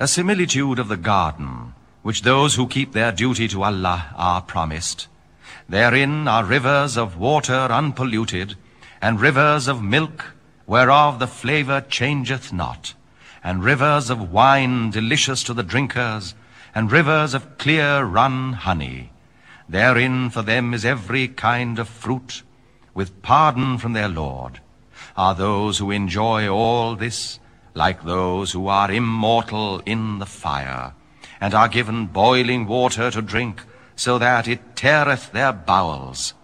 A similitude of the garden, which those who keep their duty to Allah are promised. Therein are rivers of water unpolluted, and rivers of milk, whereof the flavour changeth not, and rivers of wine delicious to the drinkers, and rivers of clear run honey. Therein for them is every kind of fruit, with pardon from their Lord. Are those who enjoy all this like those who are immortal in the fire, and are given boiling water to drink, so that it teareth their bowels?